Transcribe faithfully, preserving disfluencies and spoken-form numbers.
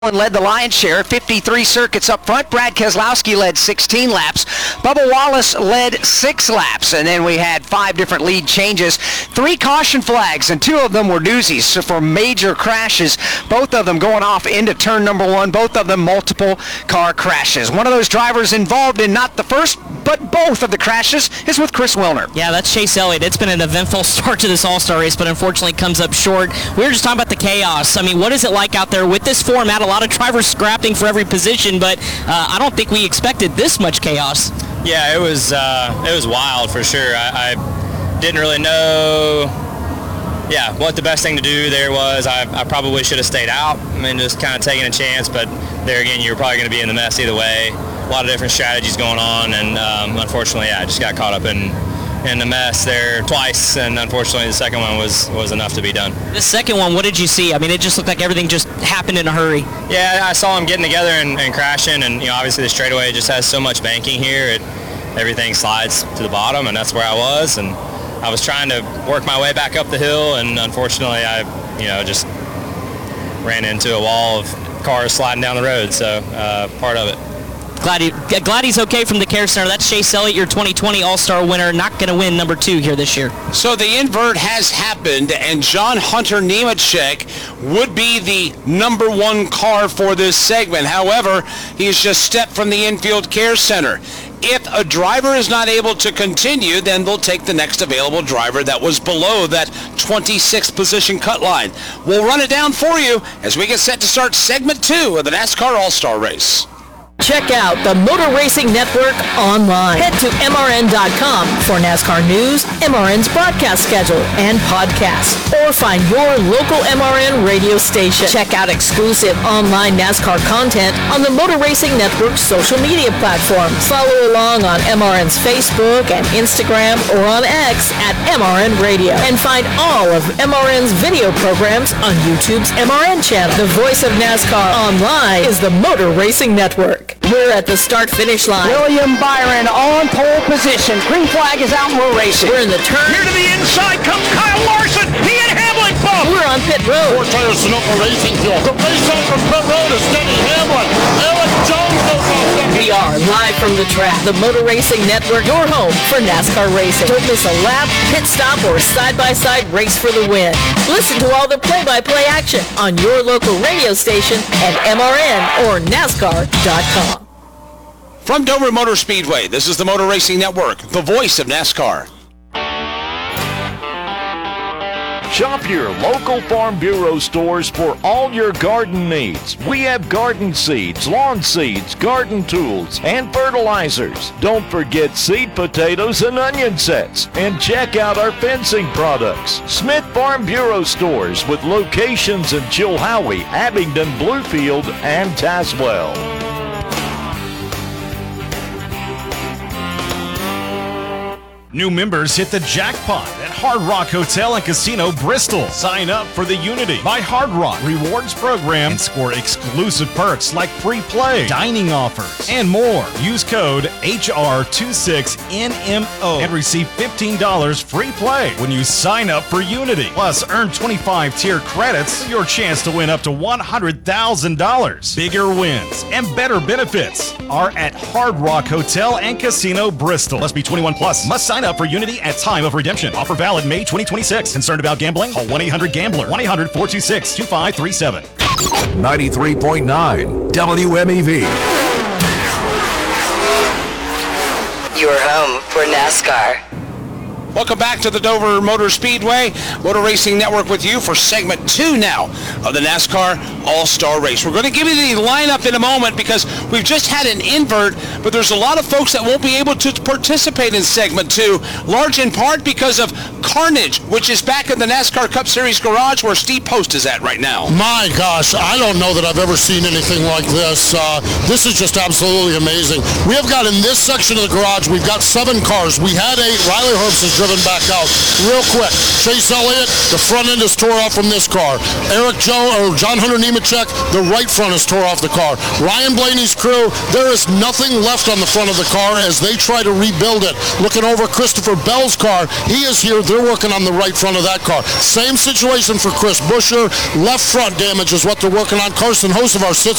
led the lion's share, fifty-three circuits up front. Brad Keselowski led sixteen laps. Bubba Wallace led six laps, and then we had five different lead changes. Three caution flags, and two of them were doozies so for major crashes, both of them going off into turn number one, both of them multiple car crashes. One of those drivers involved in not the first, but both of the crashes is with Chris Wilner. Yeah, that's Chase Elliott. It's been an eventful start to this All-Star race, but unfortunately comes up short. We were just talking about the chaos. I mean, what is it like out there with this format? A lot of drivers scrapping for every position, but uh, I don't think we expected this much chaos. Yeah, it was uh, it was wild for sure. I, I didn't really know, yeah, what the best thing to do there was. I, I probably should have stayed out. I mean, just kind of taking a chance, but there again, you were probably going to be in the mess either way. A lot of different strategies going on, and um, unfortunately, yeah, I just got caught up in in the mess there twice, and unfortunately the second one was was enough to be done. The second one, what did you see? I mean, it just looked like everything just happened in a hurry. Yeah, I saw them getting together and, and crashing, and you know, obviously the straightaway just has so much banking here, it everything slides to the bottom, and that's where I was, and I was trying to work my way back up the hill, and unfortunately I you know just ran into a wall of cars sliding down the road, so uh, part of it. Glad, he, glad he's okay from the Care Center. That's Chase Elliott, your twenty twenty All-Star winner. Not going to win number two here this year. So the invert has happened, and John Hunter Nemechek would be the number one car for this segment. However, he has just stepped from the infield Care Center. If a driver is not able to continue, then they'll take the next available driver that was below that twenty-sixth position cut line. We'll run it down for you as we get set to start segment two of the NASCAR All-Star Race. Check out the Motor Racing Network online. Head to M R N dot com for NASCAR news, M R N's broadcast schedule, and podcasts. Or find your local M R N radio station. Check out exclusive online NASCAR content on the Motor Racing Network's social media platforms. Follow along on M R N's Facebook and Instagram, or on X at M R N Radio. And find all of M R N's video programs on YouTube's M R N channel. The voice of NASCAR online is the Motor Racing Network. We're at the start-finish line. William Byron on pole position. Green flag is out and we're racing. We're in the turn. Here to the inside comes Kyle Larson. He and Hamlin both. We're on pit road. Four tires to Sunoco Racing Fuel. The race on from pit road is Denny Hamlin. Alex Jones goes off second. We are live from the track. The Motor Racing Network, your home for NASCAR racing. Don't miss a lap, pit stop, or side-by-side race for the win. Listen to all the play-by-play action on your local radio station at M R N or NASCAR dot com. From Dover Motor Speedway, this is the Motor Racing Network, the voice of NASCAR. Shop your local Farm Bureau stores for all your garden needs. We have garden seeds, lawn seeds, garden tools, and fertilizers. Don't forget seed potatoes and onion sets. And check out our fencing products. Smith Farm Bureau stores with locations in Chilhowie, Abingdon, Bluefield, and Tazewell. New members hit the jackpot at Hard Rock Hotel and Casino Bristol. Sign up for the Unity by Hard Rock Rewards program and score exclusive perks like free play, dining offers, and more. Use code H R twenty-six N M O and receive fifteen dollars free play when you sign up for Unity. Plus, earn twenty-five tier credits for your chance to win up to one hundred thousand dollars. Bigger wins and better benefits are at Hard Rock Hotel and Casino Bristol. Must be twenty-one plus. Must sign up for Unity at time of redemption. Offer valid May twenty twenty-six. Concerned about gambling? Call one eight hundred gambler. one eight hundred four two six two five three seven. ninety-three point nine W M E V. Your home for NASCAR. Welcome back to the Dover Motor Speedway, Motor Racing Network with you for segment two now of the NASCAR All-Star Race. We're going to give you the lineup in a moment because we've just had an invert, but there's a lot of folks that won't be able to participate in segment two, large in part because of Carnage, which is back in the NASCAR Cup Series garage where Steve Post is at right now. My gosh, I don't know that I've ever seen anything like this. Uh, this is just absolutely amazing. We have got in this section of the garage, we've got seven cars. We had eight. Riley Herbst has driven back out. Real quick, Chase Elliott, the front end is tore off from this car. Eric Joe or John Hunter Nemechek, the right front is tore off the car. Ryan Blaney's crew, there is nothing left on the front of the car as they try to rebuild it. Looking over Christopher Bell's car, he is here. They're working on the right front of that car. Same situation for Chris Buescher. Left front damage is what they're working on. Carson Hocevar sits